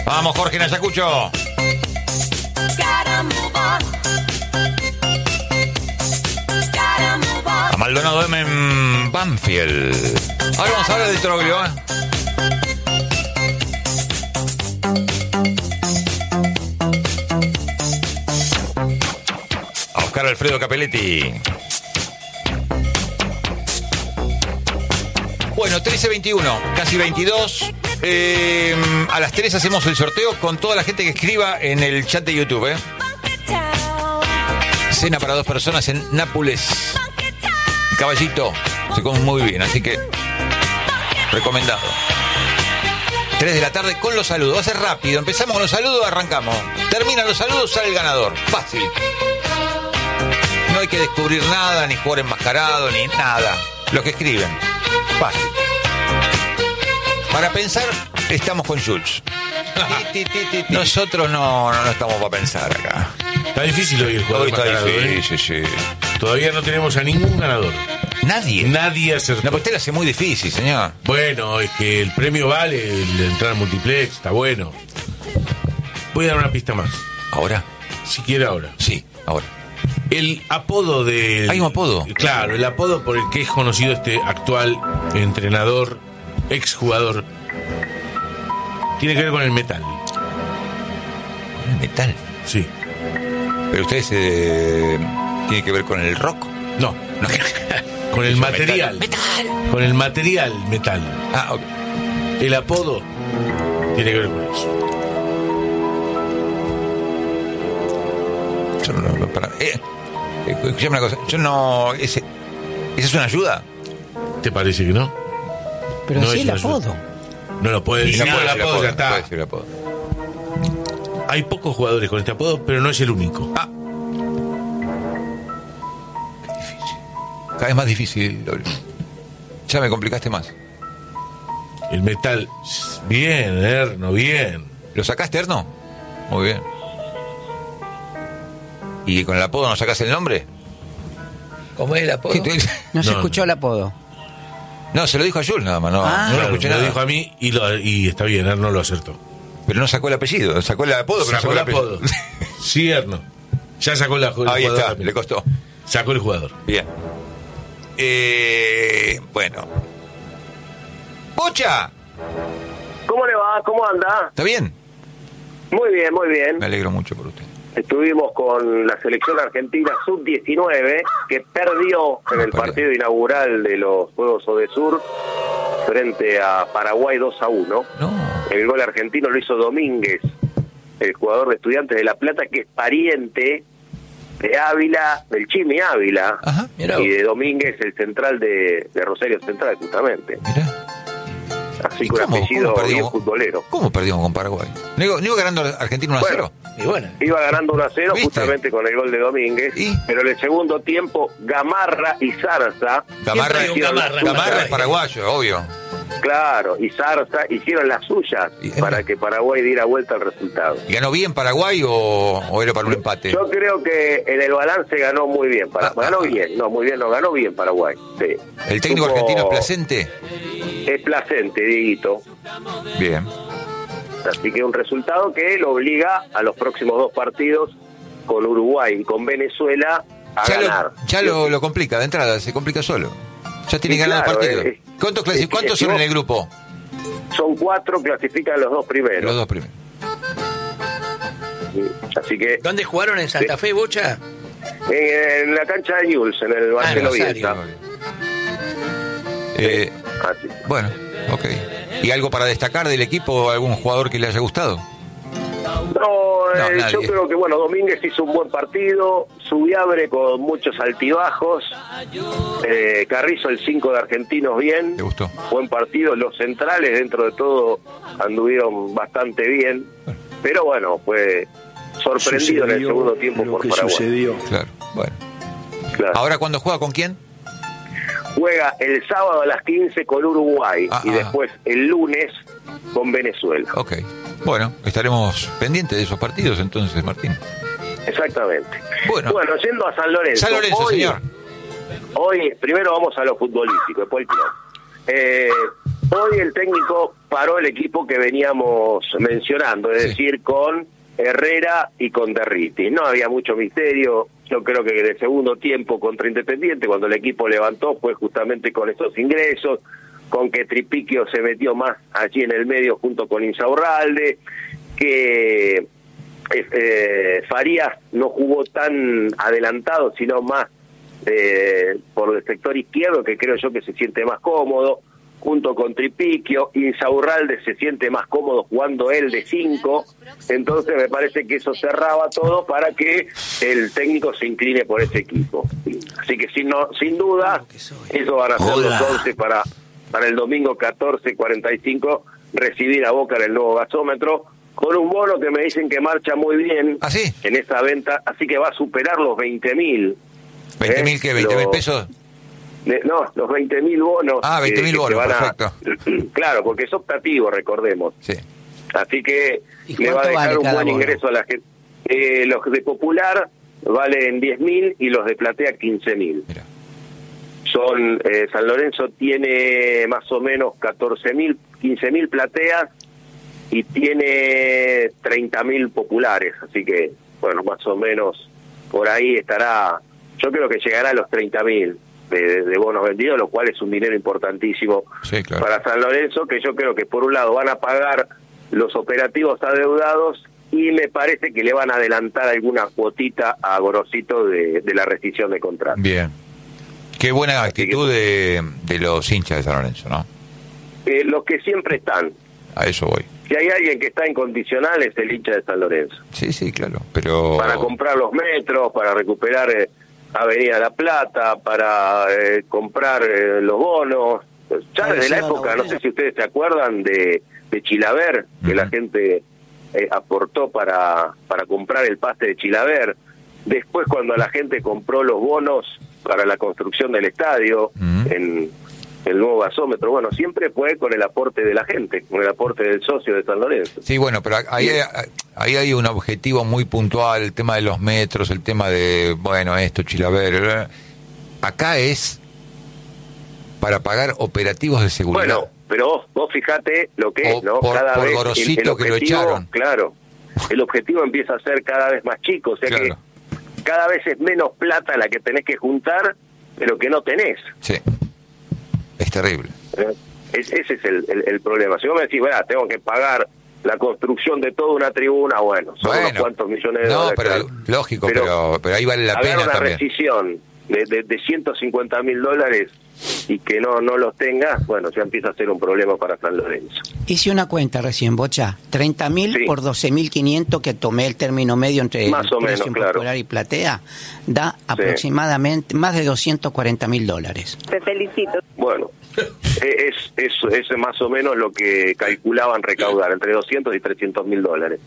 Vamos, Jorge Nayacucho. A Maldonado M en Banfield. Ahora vamos a hablar de Troglio, A buscar a Alfredo Capelletti. Bueno, 13:21, casi 22. A las 3 hacemos el sorteo con toda la gente que escriba en el chat de YouTube. Cena para 2 personas en Nápoles. Caballito. Se come muy bien, así que recomendado. 3 de la tarde con los saludos. Va a ser rápido. Empezamos con los saludos, arrancamos. Terminan los saludos, sale el ganador. Fácil. No hay que descubrir nada, ni jugar enmascarado, ni nada. Los que escriben. Fácil. Para pensar, estamos con Jules. Nosotros no estamos para pensar acá. Está difícil hoy el jugador enmascarado. Está difícil, sí. Todavía no tenemos a ningún ganador. Nadie acertó. No, pues usted lo hace muy difícil, señor. Bueno, es que el premio vale, el entrar al multiplex, está bueno. Voy a dar una pista más. ¿Ahora? Si quiere ahora. Sí, ahora. El apodo del... ¿Hay un apodo? Claro, el apodo por el que es conocido este actual entrenador, exjugador, tiene que ver con el metal. ¿Con el metal? Sí. ¿Pero ustedes tiene que ver con el rock? No. Con el material. Metal. Con el material metal. Ah, ok. El apodo tiene que ver con eso. Yo no para. Escuchame una cosa. Yo no. ¿Esa es una ayuda? ¿Te parece que no? Pero no sí el ayuda. apodo. No lo puede decir. No, el apodo ya está. puede decir el apodo. Hay pocos jugadores con este apodo, pero no es el único. Ah. Qué difícil. Cada vez más difícil, Lolo. Ya me complicaste más. El metal. Bien, Erno, bien. ¿Lo sacaste, Erno? Muy bien. ¿Y con el apodo no sacás el nombre? ¿Cómo es el apodo? No se escuchó el apodo. No, se lo dijo a Jules nada más. No, Ah. no lo Claro, escuché me nada. lo dijo a mí y está bien, Erno lo acertó. Pero no sacó el apellido. Sacó el apodo, pero Sacó no el sacó el apodo. apellido. Sí, Erno. Ya sacó el jugador. Ahí está, también. le costó. Sacó el jugador. Bien. Bueno. ¡Pocha! ¿Cómo le va? ¿Cómo anda? ¿Está bien? Muy bien, muy bien. Me alegro mucho por usted. Estuvimos con la selección argentina sub-19 que perdió en el partido inaugural de los Juegos Odesur frente a Paraguay 2-1. No. El gol argentino lo hizo Domínguez, el jugador de Estudiantes de La Plata, que es pariente de Ávila, del Chimi Ávila, Ajá, mirá. y de Domínguez, el central de Rosario Central, justamente. Mirá. Así que un apellido bien futbolero. ¿Cómo perdimos con Paraguay? ¿No iba ganando Argentina 1-0? Bueno, Y bueno, iba ganando 1-0 ¿Viste? justamente con el gol de Domínguez, ¿Y? pero en el segundo tiempo Gamarra y Zarza, Siempre hay un Gamarra. Es paraguayo, obvio. claro, y Zarza hicieron las suyas para que Paraguay diera vuelta al resultado. ¿Y ganó bien Paraguay o era para un empate? Yo creo que en el balance ganó muy bien, ganó bien, no muy bien, no ganó bien Paraguay. Sí. ¿El técnico argentino es Placente? Es Placente, Dieguito. Bien. Así que un resultado que lo obliga a los próximos 2 partidos con Uruguay y con Venezuela a ganar. Ya lo complica de entrada, se complica solo. Ya tiene Sí, ganado claro, el partido. ¿Cuántos son en el grupo? Son 4, clasifican los 2 primeros. Los 2 primeros. Así que ¿dónde jugaron? ¿En Santa Fe, Bocha? en la cancha de Newell's, en el Marcelo Rosario. Bielsa. Así. Bueno, ok. ¿Y algo para destacar del equipo? ¿Algún jugador que le haya gustado? No, nadie. yo creo que bueno, Domínguez hizo un buen partido, Subiabre con muchos altibajos, Carrizo el 5 de Argentinos bien, ¿Te gustó? buen partido, los centrales dentro de todo anduvieron bastante bien, pero bueno, fue sorprendido en el segundo tiempo por Paraguay. Claro, bueno. Claro. ¿Ahora cuándo juega con quién? Juega el sábado a las 15 con Uruguay y después el lunes con Venezuela. Ok. Bueno, estaremos pendientes de esos partidos entonces, Martín. Exactamente. Bueno, Yendo a San Lorenzo. San Lorenzo, hoy, señor. Hoy, primero vamos a lo futbolístico, después el club. Hoy el técnico paró el equipo que veníamos mencionando, es decir, con Herrera y con Derriti. No había mucho misterio. Yo creo que en el segundo tiempo contra Independiente, cuando el equipo levantó, fue justamente con esos ingresos, con que Tripiquio se metió más allí en el medio junto con Insaurralde, que Farías no jugó tan adelantado, sino más por el sector izquierdo, que creo yo que se siente más cómodo, junto con Tripiquio. Insaurralde se siente más cómodo jugando él de 5, entonces me parece que eso cerraba todo para que el técnico se incline por ese equipo. Así que sin duda, eso van a ser los 11 para el domingo 14:45, recibir a Boca en el nuevo gasómetro, con un bono que me dicen que marcha muy bien en esa venta, así que va a superar los 20.000. ¿20.000 qué? ¿20.000 pesos? No, los 20.000 bonos. 20.000 bonos, perfecto. Claro, porque es optativo, recordemos. Sí. Así que le va a dejar un buen ingreso a la gente. Los de Popular valen 10.000 y los de Platea 15.000. Mira. Son San Lorenzo tiene más o menos 14.000, 15.000 plateas y tiene 30.000 populares. Así que, bueno, más o menos por ahí estará. Yo creo que llegará a los 30.000 de bonos vendidos, lo cual es un dinero importantísimo para San Lorenzo, que yo creo que por un lado van a pagar los operativos adeudados y me parece que le van a adelantar alguna cuotita a Gorosito de la rescisión de contrato. Bien. Qué buena actitud de los hinchas de San Lorenzo, ¿no? Los que siempre están. A eso voy. Si hay alguien que está incondicional es el hincha de San Lorenzo. Sí, claro, pero... Para comprar los metros, para recuperar Avenida La Plata, para comprar los bonos. Ya desde la época, no sé si ustedes se acuerdan de Chilaver, que la gente aportó para comprar el paste de Chilaver. Después, cuando la gente compró los bonos para la construcción del estadio, en el nuevo gasómetro, bueno, siempre fue con el aporte de la gente, con el aporte del socio de San Lorenzo. Sí, bueno, pero ahí hay un objetivo muy puntual, el tema de los metros, el tema de, bueno, esto, Chilaver. Acá es para pagar operativos de seguridad. Bueno, pero vos fijate lo que es, ¿no? Cada vez el objetivo, que lo echaron. Claro, el objetivo empieza a ser cada vez más chico, o sea que cada vez es menos plata la que tenés que juntar, pero que no tenés. Sí. Es terrible. Ese es el problema. Si vos me decís, tengo que pagar la construcción de toda una tribuna, son unos cuantos millones de dólares. Pero lógico, pero ahí vale la pena una también. rescisión de $150.000 y que no los tengas, ya empieza a ser un problema para San Lorenzo. Hice una cuenta recién, Bocha, 30.000 por 12.500, que tomé el término medio entre más o menos, Popular y Platea, da aproximadamente más de $240.000. Te felicito. Bueno, es más o menos lo que calculaban recaudar, entre 200 y $300.000.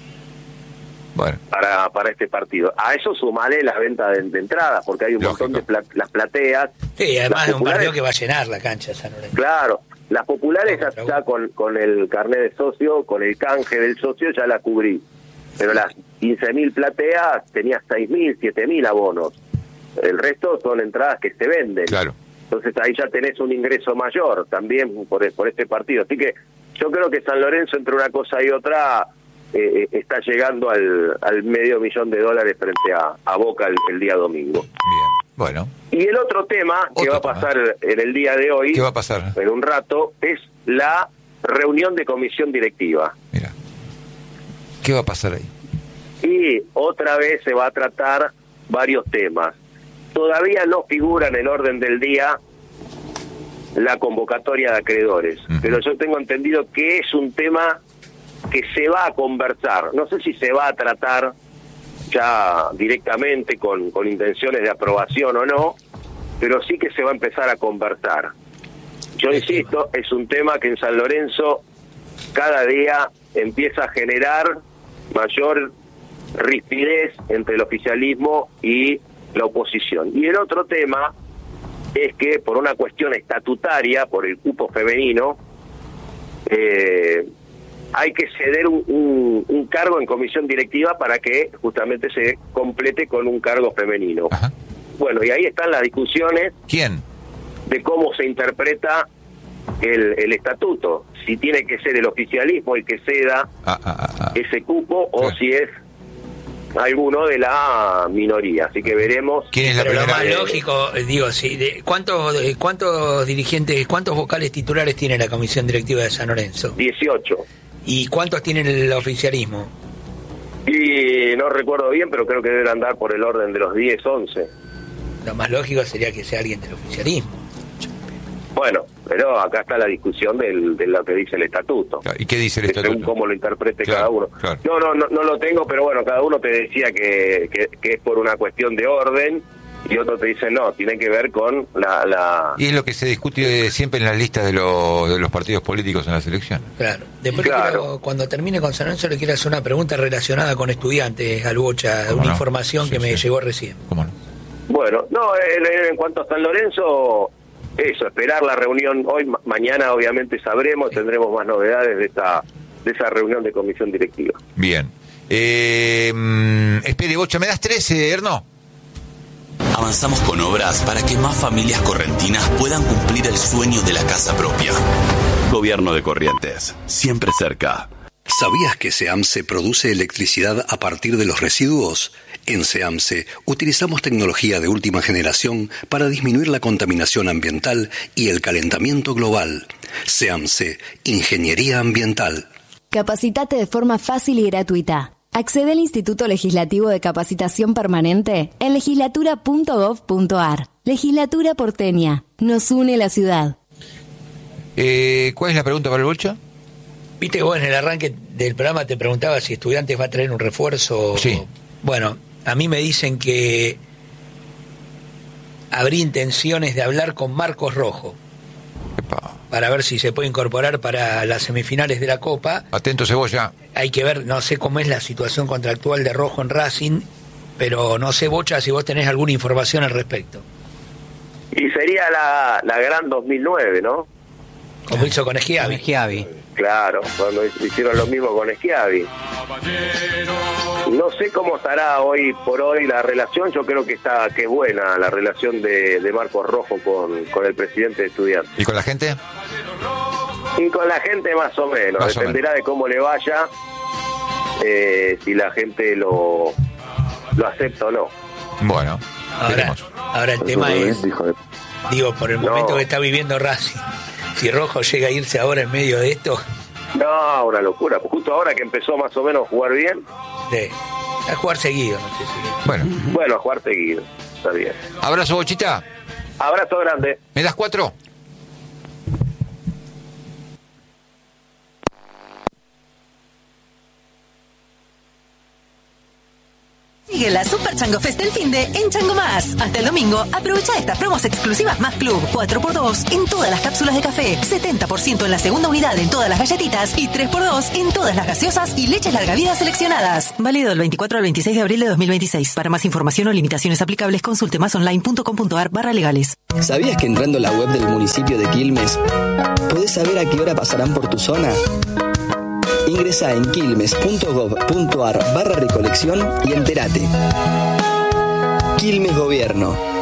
Bueno. Para este partido. A eso sumaré la venta de entradas, porque hay un montón de las plateas. Sí, además es un partido que va a llenar la cancha de San Lorenzo. Claro, las populares ya con el carnet de socio, con el canje del socio ya la cubrí. Pero las 15.000 plateas tenías 6.000, 7.000 abonos. El resto son entradas que se venden. Claro. Entonces ahí ya tenés un ingreso mayor también por este partido. Así que yo creo que San Lorenzo, entre una cosa y otra, está llegando al $500.000 frente a Boca el día domingo. Bien, bueno. Y el otro tema que va a pasar en el día de hoy, ¿qué va a pasar? En un rato, es la reunión de comisión directiva. Mira, ¿qué va a pasar ahí? Y otra vez se va a tratar varios temas. Todavía no figura en el orden del día la convocatoria de acreedores, pero yo tengo entendido que es un tema que se va a conversar. No sé si se va a tratar ya directamente con intenciones de aprobación o no, pero sí que se va a empezar a conversar. Yo insisto, es un tema que en San Lorenzo cada día empieza a generar mayor rispidez entre el oficialismo y la oposición. Y el otro tema es que por una cuestión estatutaria, por el cupo femenino, hay que ceder un cargo en comisión directiva para que justamente se complete con un cargo femenino. Ajá. Bueno, y ahí están las discusiones. ¿Quién? De cómo se interpreta el estatuto, si tiene que ser el oficialismo el que ceda ese cupo o si es alguno de la minoría, así que veremos. ¿Quién es la primera? Lo más lógico, digo, ¿cuántos dirigentes, cuántos vocales titulares tiene la comisión directiva de San Lorenzo? 18. ¿Y cuántos tiene el oficialismo? Y no recuerdo bien, pero creo que deben andar por el orden de los 10, 11. Lo más lógico sería que sea alguien del oficialismo. Bueno, pero acá está la discusión de lo que dice el estatuto. ¿Y qué dice el estatuto? Según cómo lo interprete cada uno. Claro. No lo tengo, pero bueno, cada uno te decía que es por una cuestión de orden y otro te dice no, tiene que ver con la... Y es lo que se discute siempre en las listas de los partidos políticos en las elecciones. Claro. Después cuando termine con San Lorenzo le quiero hacer una pregunta relacionada con estudiantes, Galbocha, una información que me llegó recién. ¿Cómo no? Bueno, en cuanto a San Lorenzo... Eso, esperar la reunión hoy, mañana obviamente sabremos, tendremos más novedades de esa reunión de comisión directiva. Bien. Espere, Bocha, ¿me das 13, Erno? Avanzamos con obras para que más familias correntinas puedan cumplir el sueño de la casa propia. Gobierno de Corrientes, siempre cerca. ¿Sabías que SEAMSE produce electricidad a partir de los residuos? En SEAMSE utilizamos tecnología de última generación para disminuir la contaminación ambiental y el calentamiento global. SEAMSE, Ingeniería Ambiental. Capacitate de forma fácil y gratuita. Accede al Instituto Legislativo de Capacitación Permanente en legislatura.gov.ar. Legislatura porteña. Nos une la ciudad. ¿Cuál es la pregunta para el Bocha? Viste que vos en el arranque del programa te preguntaba si Estudiantes va a traer un refuerzo. Sí. Bueno, a mí me dicen que habría intenciones de hablar con Marcos Rojo. Epa. Para ver si se puede incorporar para las semifinales de la Copa. Atento, Cebolla. Hay que ver, no sé cómo es la situación contractual de Rojo en Racing, pero no sé, Bocha, si vos tenés alguna información al respecto. Y sería la gran 2009, ¿no? Como hizo con Schiavi. Claro, cuando hicieron lo mismo con Schiavi. No sé cómo estará hoy por hoy la relación, yo creo que es buena la relación de Marcos Rojo con el presidente de Estudiantes. ¿Y con la gente? Y con la gente más o menos, dependerá de cómo le vaya, si la gente lo acepta o no. Bueno, ahora el tema es, digo, por el momento que está viviendo Racing, si Rojo llega a irse ahora en medio de esto. No, una locura. Justo ahora que empezó más o menos a jugar bien. Sí, a jugar seguido, no sé si... Bueno, a jugar seguido. Está bien. Abrazo, Bochita. Abrazo grande. ¿Me das 4? Sigue la Super Chango Fest del finde en Chango Más. Hasta el domingo, aprovecha estas promos exclusivas Más Club. 4x2 en todas las cápsulas de café, 70% en la segunda unidad en todas las galletitas y 3x2 en todas las gaseosas y leches larga vida seleccionadas. Válido del 24 al 26 de abril de 2026. Para más información o limitaciones aplicables, consulte másonline.com.ar/legales. ¿Sabías que entrando a la web del municipio de Quilmes podés saber a qué hora pasarán por tu zona? Ingresa en quilmes.gov.ar/recolección y entérate. Quilmes Gobierno.